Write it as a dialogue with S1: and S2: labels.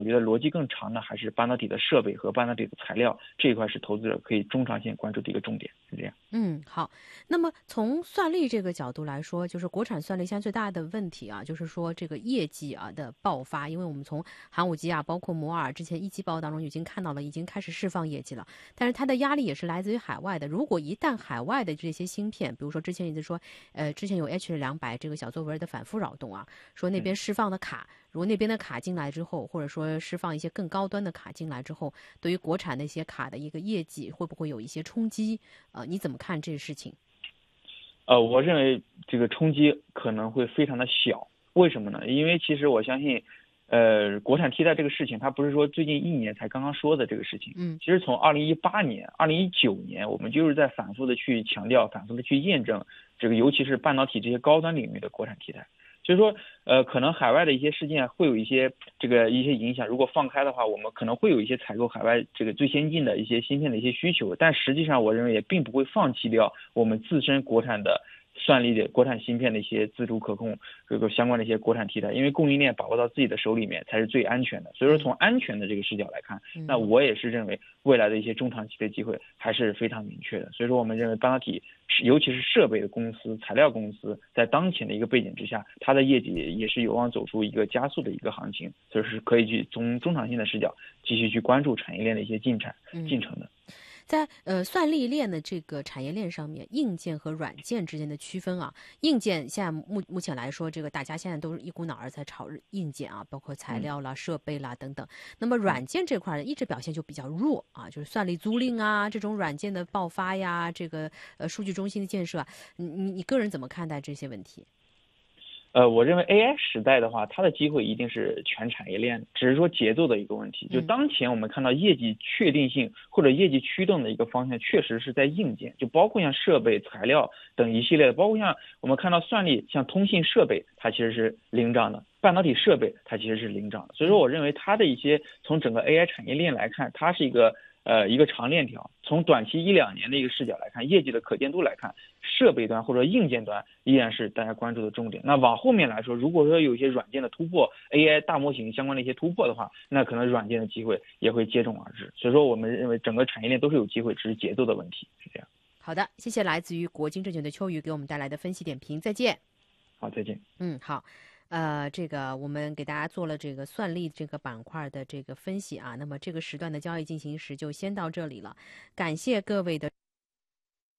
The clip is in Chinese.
S1: 我觉得逻辑更长的还是半导体的设备和半导体的材料这一块是投资者可以中长线关注的一个重点，是这样。
S2: 好。那么从算力这个角度来说，就是国产算力现在最大的问题啊，就是说这个业绩的爆发，因为我们从寒武纪包括摩尔之前一季报当中已经看到了，已经开始释放业绩了，但是它的压力也是来自于海外的。如果一旦海外的这些芯片，比如说之前一直说，之前有 H200这个小作文的反复扰动啊，说那边释放的卡。如果那边的卡进来之后，或者说释放一些更高端的卡进来之后，对于国产那些卡的一个业绩会不会有一些冲击？你怎么看这个事情？
S1: 我认为这个冲击可能会非常的小。为什么呢？因为其实我相信，国产替代这个事情，它不是说最近1年才刚刚说的这个事情。其实从2018年、2019年，我们就是在反复的去强调、反复的去验证这个，尤其是半导体这些高端领域的国产替代。所以说，可能海外的一些事件会有一些一些影响。如果放开的话，我们可能会有一些采购海外这个最先进的一些芯片的一些需求，但实际上我认为也并不会放弃掉我们自身国产的算力的国产芯片的一些自主可控这个相关的一些国产替代，因为供应链把握到自己的手里面才是最安全的。所以说从安全的这个视角来看，那我也是认为未来的一些中长期的机会还是非常明确的。所以说我们认为半导体尤其是设备的公司、材料公司，在当前的一个背景之下，它的业绩也是有望走出一个加速的一个行情，所以是可以去从中长线的视角继续去关注产业链的一些进程的。
S2: 在算力链的这个产业链上面，硬件和软件之间的区分啊，硬件现在目前来说，这个大家现在都是一股脑儿在炒硬件啊，包括材料啦、设备啦等等。那么软件这块一直表现就比较弱啊，就是算力租赁啊这种软件的爆发呀，这个数据中心的建设，你个人怎么看待这些问题？
S1: 我认为 AI 时代的话，它的机会一定是全产业链，只是说节奏的一个问题。就当前我们看到业绩确定性或者业绩驱动的一个方向，确实是在硬件，就包括像设备、材料等一系列的，包括像我们看到算力，像通信设备，它其实是领涨的，半导体设备它其实是领涨的。所以说，我认为它的一些从整个 AI 产业链来看，它是一个长链条。从短期1-2年的一个视角来看，业绩的可见度来看，设备端或者硬件端依然是大家关注的重点。那往后面来说，如果说有一些软件的突破 ，AI 大模型相关的一些突破的话，那可能软件的机会也会接踵而至。所以说，我们认为整个产业链都是有机会，只是节奏的问题，是这样。
S2: 好的，谢谢来自于国金证券的秋雨给我们带来的分析点评，再见。
S1: 好，再见。
S2: 好。这个我们给大家做了这个算力这个板块的这个分析啊，那么这个时段的交易进行时就先到这里了，感谢各位的